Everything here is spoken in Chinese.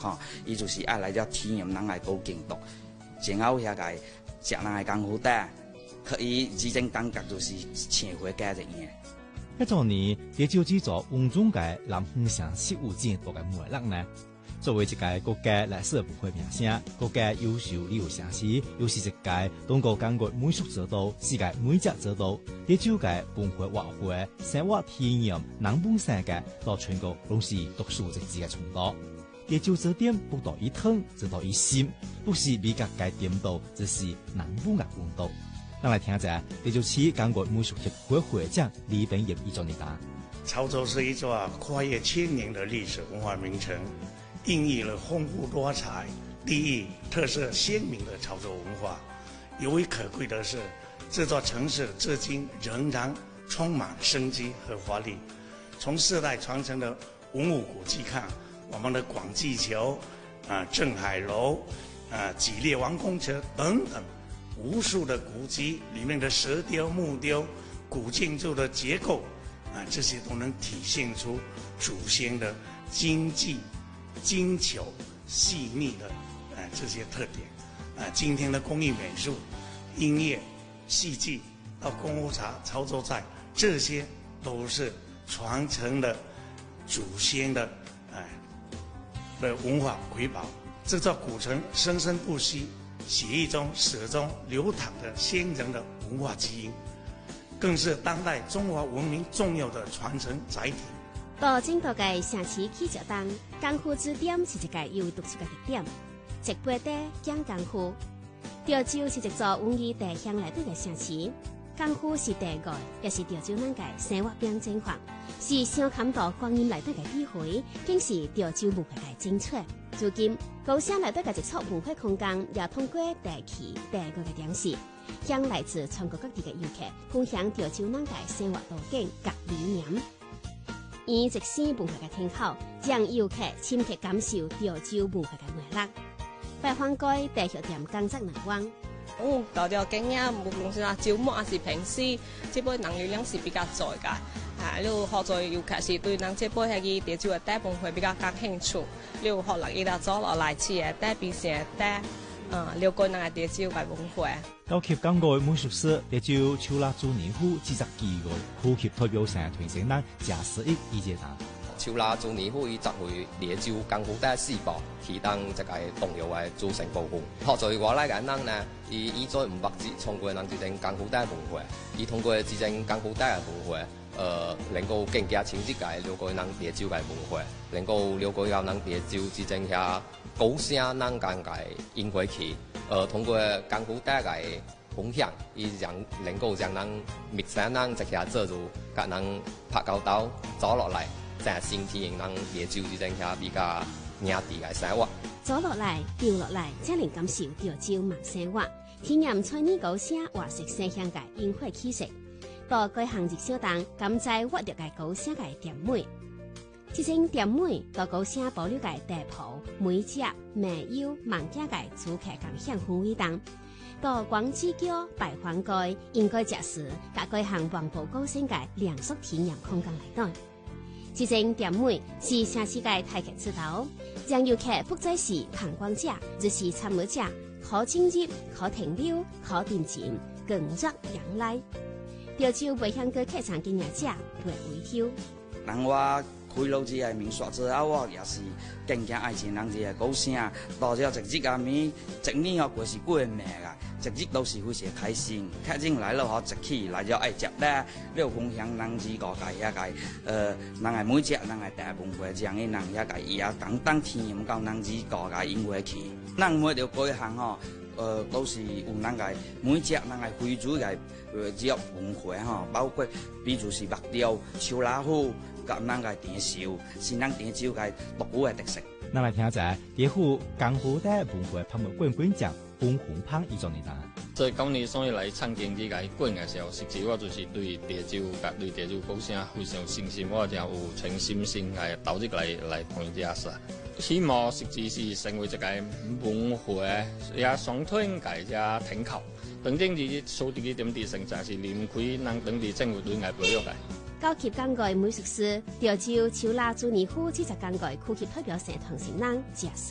吼，伊就是爱来了体验人来高境度，前后遐个食人的功夫带，可以之前感觉就是请回家一样。 迄种年，蝶州制作王中界南方城食物节大概每人呢。作为一届国家历史文化名声，国家优秀旅游城市，又是一届中国感觉美术之都，世界美食之都。蝶州界文化活会、生活体验、南方世界到全国拢是独树一帜嘅程度。蝶州这点不到一汤，只到一心，不是美甲界点到，只是南方嘅温度。咱来听一下蝶州市感觉美术协会会长李炳业伊做的答。 潮州是一座跨越千年的历史文化名城。孕育了丰富多彩、地域特色鲜明的潮州文化。尤为可贵的是，这座城市至今仍然充满生机和活力。从世代传承的文物古迹看，我们的广济桥、镇海楼、吉列王宫车等等，无数的古迹里面的石雕、木雕、古建筑的结构，这些都能体现出祖先的精细、精巧、细腻的这些特点。今天的工艺美术、音乐、戏剧到功夫茶、潮州菜，这些都是传承了祖先的文化瑰宝。这座古城生生不息，血液中始终流淌着先人的文化基因，更是当代中华文明重要的传承载体。 到整个嘅城市起脚档，功夫之点是一个有独出嘅特点。一杯茶讲功夫，潮州是一座文艺地乡内底嘅城市，功夫是地外，也是潮州人嘅生活表征法，是上坎道光阴内底嘅体会，更是潮州文化嘅精粹。如今，高城内底嘅一处文化空间，也通过地区、地域嘅电视，向来自全国各地嘅游客分享潮州人嘅生活图景及理念。以历史文化嘅天口，让游客深刻感受潮州文化嘅魅力。拜访过地学店工作人员。 到咗經驗，無論是話週末還是平時，這杯人流量是比較多㗎。你學在遊客是對人這杯係潮州嘅茶文化比較感興趣。你學落伊度做落來次嘅茶，變成茶，了解人嘅潮州嘅文化。 高級港外美術師潮州秋辣豬年虎製作機會，呼吸代表成團成人假實益意見他。 秋辣豬年虎伊集會潮州功夫茶4部，其中一個重要嘅組成部分。學在我來嘅人呢，伊在唔捌通過人之間功夫茶文化，伊通過之間功夫茶嘅文化，能夠更加清晰嘅了解人潮州嘅文化，能夠了解到人潮州之間遐高聲人間嘅音樂器，通過功夫茶嘅分享，伊能夠將人陌生人一下做入，甲人拍交道走落來。在身體人潮州之間遐比較野地嘅生活， 走落來、遊落來，才能感受潮州慢生活，體驗川語高聲活色生香嘅音樂氣息。到各項熱小檔，感知活躍嘅高聲嘅甜美。這種甜美到高聲保留嘅地鋪、美食、美優、萬家嘅主客共享氛圍檔。到廣子橋、拜訪街，應該食時，甲各項環保高聲嘅良宿體驗空間內底。這種甜美是城市嘅太客之道，讓遊客不再是旁觀者，而是參與者，可進入、可停留、可定情，更入人來。潮州未向過客場經驗者會微笑。 人我開路這個民宿之後，我也是更加愛情人這個高聲，到咗一日啊面，一年哦過是過命啊，一日都是非常開心。客人來了後，一起來咗愛食咧，了分享人之個嘅遐個人嘅每隻人嘅茶文化，這樣嘅人遐個也當體驗到人之個嘅音樂氣。人每條各項吼，都是有人嘅每隻人嘅非主嘅只有文化吼，包括比如是木雕、秋辣虎。咁樣嘅電視，是咱潮州嘅獨有嘅特色。 咱來聽一下，地府功夫茶文化拍賣冠軍獎洪洪胖伊做呢單。 所以今年所以來參加這個冠嘅時候，實際我就是對潮州甲對潮州高聲非常信心，我真有全心心嚟投入來參加噻。希望實際是成為一個文化也雙推嘅一挺口，等陣啲數啲嘅點啲成就係離唔開能等啲政府對外培育嘅。 高級港外美術師潮州秋辣豬年虎製作港外區級代表社團成人，食